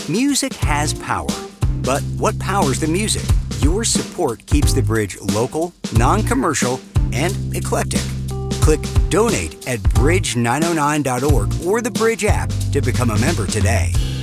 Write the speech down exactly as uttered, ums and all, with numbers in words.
Music has power. But what powers the music? Your support keeps the Bridge local, non-commercial, and eclectic. Click Donate at bridge nine oh nine dot org or the Bridge app to become a member today.